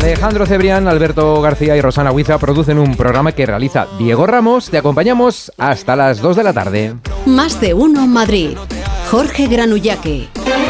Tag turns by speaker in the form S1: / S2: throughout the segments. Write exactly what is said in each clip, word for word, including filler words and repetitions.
S1: Alejandro Cebrián, Alberto García y Rosana Huiza producen un programa que realiza Diego Ramos. Te acompañamos hasta las dos de la tarde.
S2: Más de uno Madrid. Jorge Granullaque.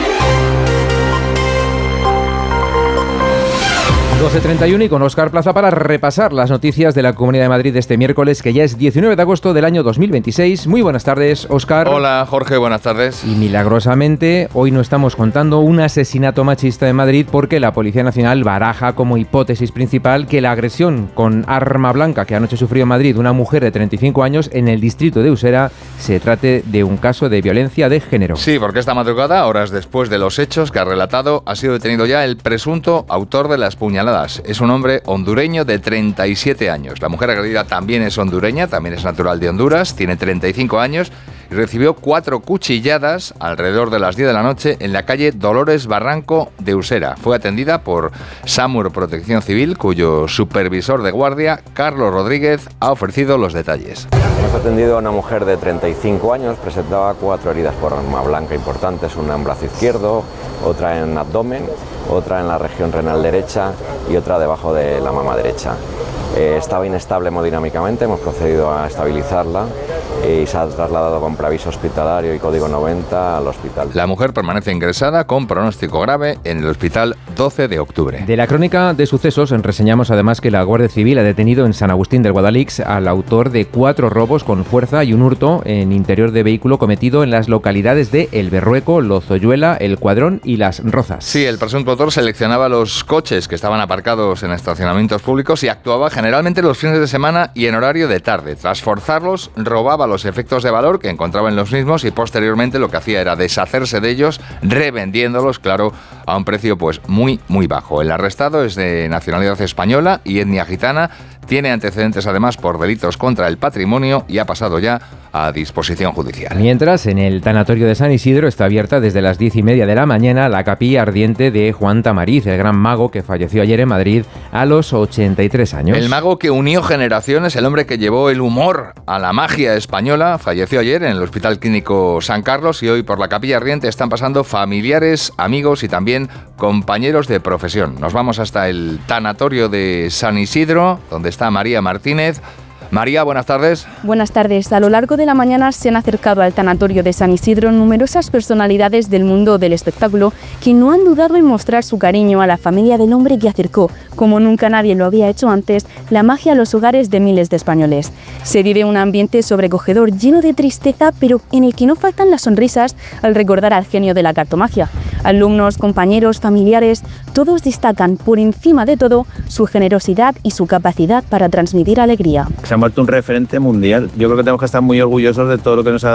S1: doce treinta y uno y con Óscar Plaza para repasar las noticias de la Comunidad de Madrid de este miércoles, que ya es diecinueve de agosto del año dos mil veintiséis. Muy buenas tardes, Óscar.
S3: Hola, Jorge, buenas tardes.
S1: Y milagrosamente, hoy no estamos contando un asesinato machista en Madrid porque la Policía Nacional baraja como hipótesis principal que la agresión con arma blanca que anoche sufrió en Madrid una mujer de treinta y cinco años en el distrito de Usera se trate de un caso de violencia de género.
S3: Sí, porque esta madrugada, horas después de los hechos que ha relatado, ha sido detenido ya el presunto autor de las puñaladas. Es un hombre hondureño de treinta y siete años. La mujer agredida también es hondureña, también es natural de Honduras, tiene treinta y cinco años y recibió cuatro cuchilladas alrededor de las diez de la noche en la calle Dolores Barranco de Usera. Fue atendida por SAMUR Protección Civil, cuyo supervisor de guardia, Carlos Rodríguez, ha ofrecido los detalles.
S4: Hemos atendido a una mujer de treinta y cinco años, presentaba cuatro heridas por arma blanca importantes, una en brazo izquierdo, otra en abdomen, otra en la región renal derecha y otra debajo de la mama derecha. Eh, estaba inestable hemodinámicamente, hemos procedido a estabilizarla y se ha trasladado con preaviso hospitalario y código noventa al hospital.
S3: La mujer permanece ingresada con pronóstico grave en el hospital doce de octubre.
S1: De la crónica de sucesos reseñamos además que la Guardia Civil ha detenido en San Agustín del Guadalix al autor de cuatro robos con fuerza y un hurto en interior de vehículo cometido en las localidades de El Berrueco, Lozoyuela, El Cuadrón y Las Rozas.
S3: Sí, el presunto autor seleccionaba los coches que estaban aparcados en estacionamientos públicos y actuaba generalmente los fines de semana y en horario de tarde. Tras forzarlos, robaba los efectos de valor que encontraba en los mismos y posteriormente lo que hacía era deshacerse de ellos, revendiéndolos, claro, a un precio pues muy, muy bajo. El arrestado es de nacionalidad española y etnia gitana, tiene antecedentes además por delitos contra el patrimonio y ha pasado ya a disposición judicial.
S1: Mientras, en el tanatorio de San Isidro está abierta desde las diez y media de la mañana la capilla ardiente de Juan Tamariz, el gran mago que falleció ayer en Madrid a los ochenta y tres años.
S3: El mago que unió generaciones, el hombre que llevó el humor a la magia española, falleció ayer en el Hospital Clínico San Carlos y hoy por la capilla ardiente están pasando familiares, amigos y también compañeros de profesión. Nos vamos hasta el tanatorio de San Isidro, donde está María Martínez. María, buenas tardes.
S5: Buenas tardes. A lo largo de la mañana se han acercado al tanatorio de San Isidro numerosas personalidades del mundo del espectáculo que no han dudado en mostrar su cariño a la familia del hombre que acercó, como nunca nadie lo había hecho antes, la magia a los hogares de miles de españoles. Se vive un ambiente sobrecogedor, lleno de tristeza, pero en el que no faltan las sonrisas al recordar al genio de la cartomagia. Alumnos, compañeros, familiares, todos destacan por encima de todo su generosidad y su capacidad para transmitir alegría.
S6: Se ha vuelto un referente mundial. Yo creo que tenemos que estar muy orgullosos de todo lo que nos ha